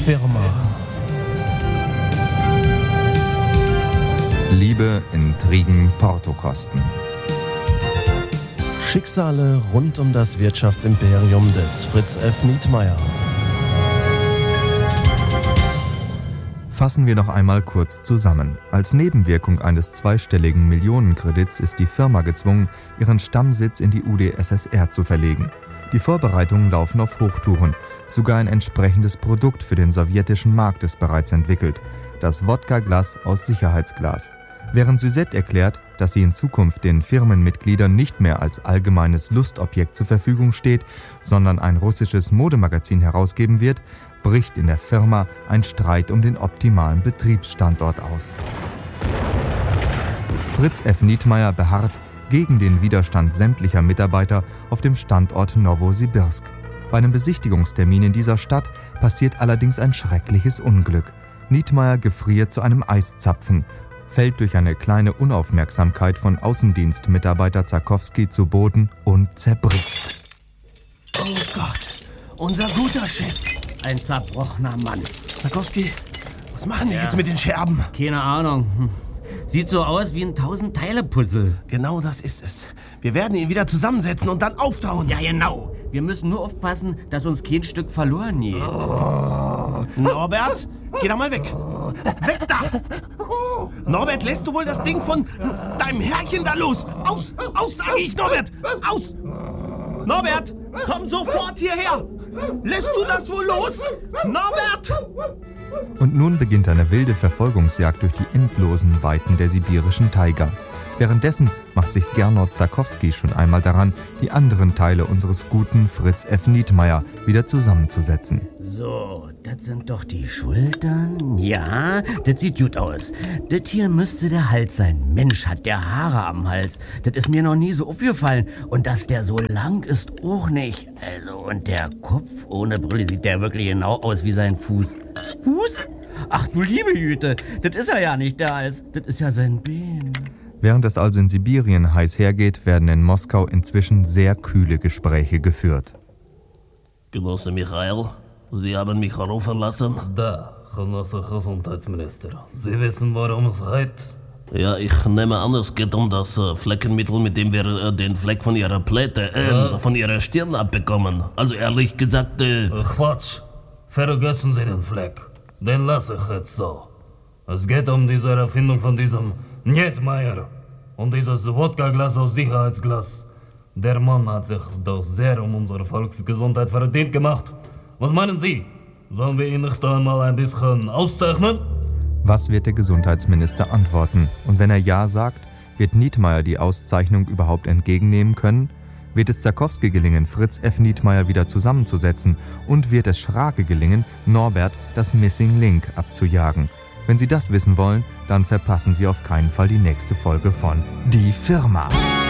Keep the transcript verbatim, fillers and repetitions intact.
Firma. Liebe, Intrigen, Portokosten. Schicksale rund um das Wirtschaftsimperium des Fritz F. Nietmeyer. Fassen wir noch einmal kurz zusammen. Als Nebenwirkung eines zweistelligen Millionenkredits ist die Firma gezwungen, ihren Stammsitz in die U d S S R zu verlegen. Die Vorbereitungen laufen auf Hochtouren. Sogar ein entsprechendes Produkt für den sowjetischen Markt ist bereits entwickelt. Das Wodka-Glas aus Sicherheitsglas. Während Suzette erklärt, dass sie in Zukunft den Firmenmitgliedern nicht mehr als allgemeines Lustobjekt zur Verfügung steht, sondern ein russisches Modemagazin herausgeben wird, bricht in der Firma ein Streit um den optimalen Betriebsstandort aus. Fritz F. Nietmeyer beharrt gegen den Widerstand sämtlicher Mitarbeiter auf dem Standort Nowosibirsk. Bei einem Besichtigungstermin in dieser Stadt passiert allerdings ein schreckliches Unglück. Nietmeyer gefriert zu einem Eiszapfen, fällt durch eine kleine Unaufmerksamkeit von Außendienstmitarbeiter Zarkowski zu Boden und zerbricht. Oh Gott, unser guter Chef. Ein zerbrochener Mann. Zarkowski, was machen wir Ja. jetzt mit den Scherben? Keine Ahnung. Hm. Sieht so aus wie ein Tausend-Teile-Puzzle. Genau das ist es. Wir werden ihn wieder zusammensetzen und dann auftauen. Ja, genau. Wir müssen nur aufpassen, dass uns kein Stück verloren geht. Oh. Norbert, geh da mal weg. Weg da! Norbert, lässt du wohl das Ding von deinem Herrchen da los? Aus! Aus, sage ich, Norbert! Aus! Norbert, komm sofort hierher! Lässt du das wohl los? Norbert! Und nun beginnt eine wilde Verfolgungsjagd durch die endlosen Weiten der sibirischen Taiga. Währenddessen macht sich Gernot Zarkowski schon einmal daran, die anderen Teile unseres guten Fritz F. Nietmeyer wieder zusammenzusetzen. So, das sind doch die Schultern. Ja, das sieht gut aus. Das hier müsste der Hals sein. Mensch, hat der Haare am Hals. Das ist mir noch nie so aufgefallen. Und dass der so lang ist, auch nicht. Also, und der Kopf ohne Brille sieht der wirklich genau aus wie sein Fuß. Fuß? Ach du liebe Güte, das ist er ja nicht, der Hals. Das ist ja sein Bein. Während es also in Sibirien heiß hergeht, werden in Moskau inzwischen sehr kühle Gespräche geführt. Genosse Michael, Sie haben mich rufen lassen? Da, Genosse Gesundheitsminister. Sie wissen, worum es geht? Ja, ich nehme an, es geht um das äh, Fleckenmittel, mit dem wir äh, den Fleck von Ihrer Pläte, äh, Ja. von Ihrer Stirn abbekommen. Also ehrlich gesagt, äh... Quatsch. Vergessen Sie den Fleck. Den lasse ich jetzt so. Es geht um diese Erfindung von diesem Nietmeyer. Um dieses Wodka-Glas aus Sicherheitsglas. Der Mann hat sich doch sehr um unsere Volksgesundheit verdient gemacht. Was meinen Sie? Sollen wir ihn nicht einmal ein bisschen auszeichnen? Was wird der Gesundheitsminister antworten? Und wenn er Ja sagt, wird Nietmeyer die Auszeichnung überhaupt entgegennehmen können? Wird es Zarkowski gelingen, Fritz F. Nietmeyer wieder zusammenzusetzen? Und wird es Schrake gelingen, Norbert das Missing Link abzujagen? Wenn Sie das wissen wollen, dann verpassen Sie auf keinen Fall die nächste Folge von Die Firma.